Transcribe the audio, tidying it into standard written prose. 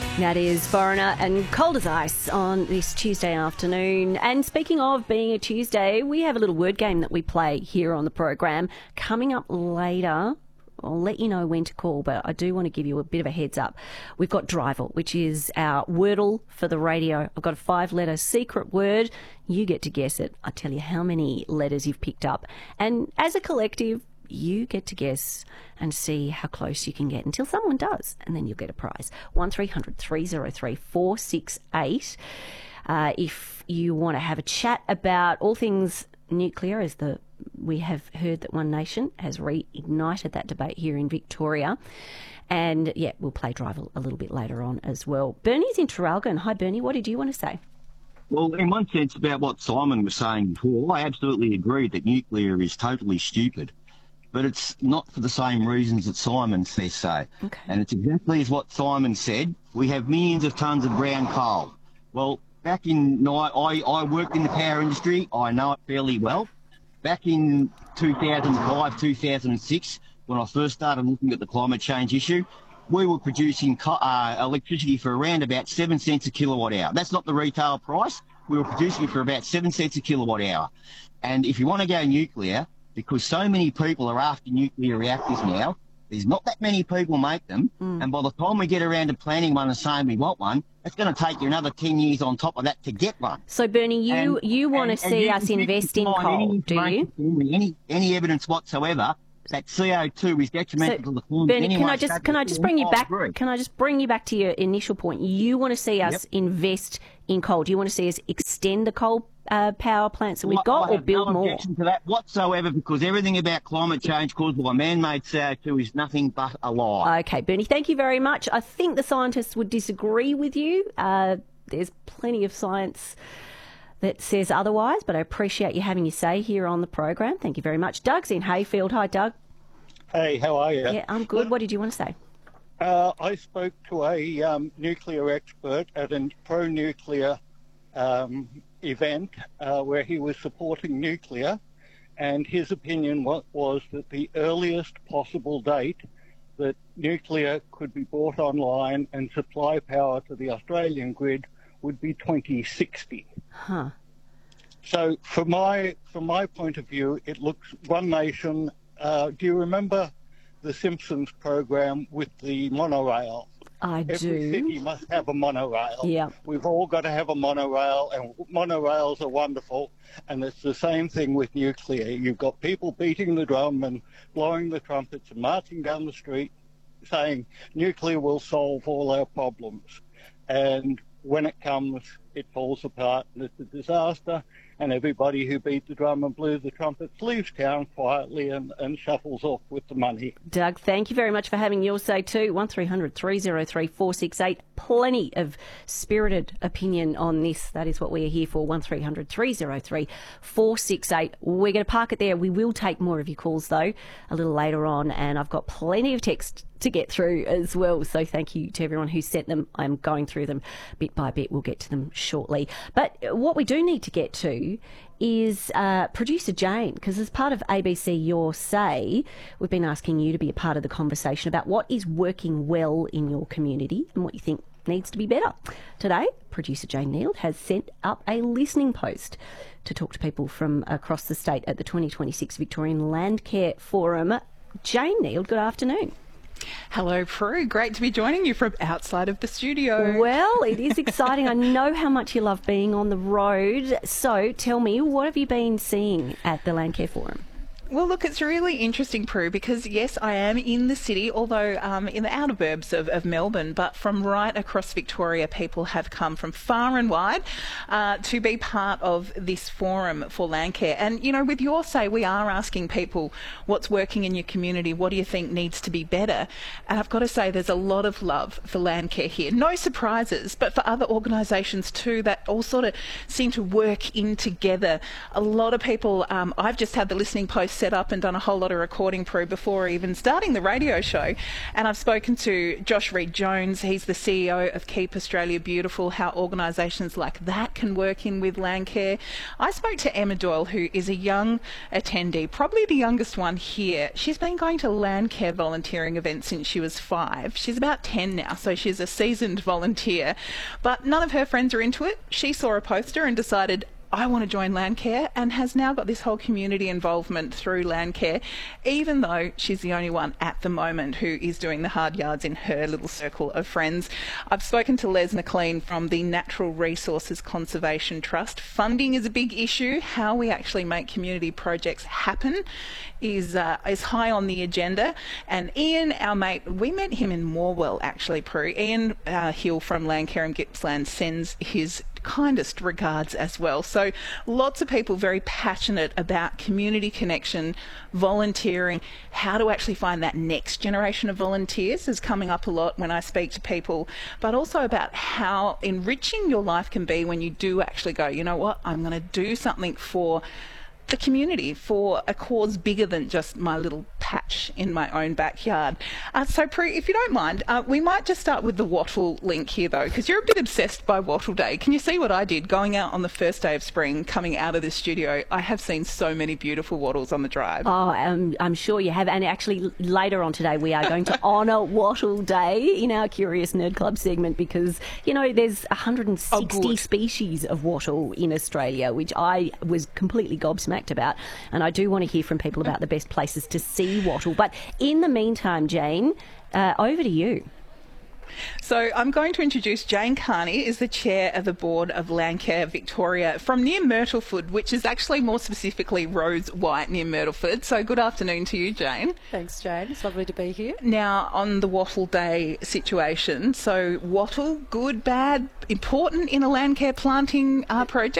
That is Foreigner and Cold as Ice on this Tuesday afternoon. And speaking of being a Tuesday, we have a little word game that we play here on the program. Coming up later, I'll let you know when to call, but I do want to give you a bit of a heads up. We've got Drivel, which is our Wordle for the radio. I've got a 5-letter secret word. You get to guess it. I tell you how many letters you've picked up. And as a collective, you get to guess and see how close you can get until someone does, and then you'll get a prize. 1300 303 468. If you want to have a chat about all things nuclear, we have heard that One Nation has reignited that debate here in Victoria. And, yeah, we'll play Drive a little bit later on as well. Bernie's in Traralgon. Hi, Bernie. What did you want to say? Well, in one sense, about what Simon was saying before, I absolutely agree that nuclear is totally stupid. But it's not for the same reasons that Simon says so. Okay. And it's exactly as what Simon said. We have millions of tonnes of brown coal. Well, back in I worked in the power industry. I know it fairly well. Back in 2005, 2006, when I first started looking at the climate change issue, we were producing electricity for around about 7 cents a kilowatt hour. That's not the retail price. We were producing it for about 7 cents a kilowatt hour. And if you want to go nuclear, because so many people are after nuclear reactors now, there's not that many people make them, and by the time we get around to planning one and saying we want one, it's going to take you another 10 years on top of that to get one. So, Bernie, you want to see us invest in coal, do you? Any evidence whatsoever that CO2 is detrimental to the climate. Bernie, can I just bring you back? Can I just bring you back to your initial point? You want to see us invest in coal? Do you want to see us extend the coal power plants that we've got, or build more? I have no objection to that whatsoever, because everything about climate change caused by man-made CO2 is nothing but a lie. Okay, Bernie, thank you very much. I think the scientists would disagree with you. There's plenty of science that says otherwise, but I appreciate you having your say here on the program. Thank you very much. Doug's in Hayfield. Hi, Doug. Hey, how are you? Yeah, I'm good. What did you want to say? I spoke to a nuclear expert at a pro-nuclear event where he was supporting nuclear, and his opinion was that the earliest possible date that nuclear could be brought online and supply power to the Australian grid would be 2060. Huh. So from my point of view, it looks One Nation. Do you remember the Simpsons program with the monorail? I do. Every city must have a monorail. Yeah. We've all got to have a monorail, and monorails are wonderful. And it's the same thing with nuclear. You've got people beating the drum and blowing the trumpets and marching down the street saying nuclear will solve all our problems. And when it comes, it falls apart and it's a disaster, and everybody who beat the drum and blew the trumpets leaves town quietly and shuffles off with the money. Doug, thank you very much for having your say too. 1300 303 468. Plenty of spirited opinion on this. That is what we are here for. 1300 303 468. We're going to park it there. We will take more of your calls though a little later on, and I've got plenty of text to get through as well. So thank you to everyone who sent them. I'm going through them bit by bit. We'll get to them shortly. But what we do need to get to is producer Jane, because as part of ABC Your Say, we've been asking you to be a part of the conversation about what is working well in your community and what you think needs to be better. Today, producer Jane Neild has sent up a listening post to talk to people from across the state at the 2026 Victorian Landcare Forum. Jane Neild, good afternoon. Hello, Prue. Great to be joining you from outside of the studio. Well, it is exciting. I know how much you love being on the road. So tell me, what have you been seeing at the Landcare Forum? Well, look, it's really interesting, Prue, because, yes, I am in the city, although in the outer burbs of Melbourne, but from right across Victoria, people have come from far and wide to be part of this forum for Landcare. And, you know, with Your Say, we are asking people what's working in your community, what do you think needs to be better? And I've got to say there's a lot of love for Landcare here. No surprises, but for other organisations too that all sort of seem to work in together. A lot of people, I've just had the listening post set up and done a whole lot of recording, Prue, before even starting the radio show. And I've spoken to Josh Reid-Jones. He's the CEO of Keep Australia Beautiful, how organisations like that can work in with Landcare. I spoke to Emma Doyle, who is a young attendee, probably the youngest one here. She's been going to Landcare volunteering events since she was 5. She's about 10 now, so she's a seasoned volunteer. But none of her friends are into it. She saw a poster and decided, I want to join Landcare, and has now got this whole community involvement through Landcare, even though she's the only one at the moment who is doing the hard yards in her little circle of friends. I've spoken to Les McLean from the Natural Resources Conservation Trust. Funding is a big issue. How we actually make community projects happen is high on the agenda. And Ian, our mate, we met him in Morwell actually, Prue. Ian Hill from Landcare in Gippsland sends his kindest regards as well. So lots of people very passionate about community connection, volunteering, how to actually find that next generation of volunteers is coming up a lot when I speak to people, but also about how enriching your life can be when you do actually go, you know what, I'm going to do something for the community, for a cause bigger than just my little patch in my own backyard. So Prue, if you don't mind, we might just start with the wattle link here though, because you're a bit obsessed by Wattle Day. Can you see what I did going out on the first day of spring, coming out of the studio? I have seen so many beautiful wattles on the drive. Oh, I'm sure you have. And actually later on today we are going to honour Wattle Day in our Curious Nerd Club segment, because, you know, there's 160 species of wattle in Australia, which I was completely gobsmacked about, and I do want to hear from people about the best places to see wattle. But in the meantime, Jane, over to you. So I'm going to introduce Jane Carney, is the chair of the board of Landcare Victoria from near Myrtleford, which is actually more specifically Rose White near Myrtleford. So good afternoon to you, Jane. Thanks, Jane. It's lovely to be here. Now, on the Wattle Day situation, so wattle, good, bad, important in a Landcare planting project?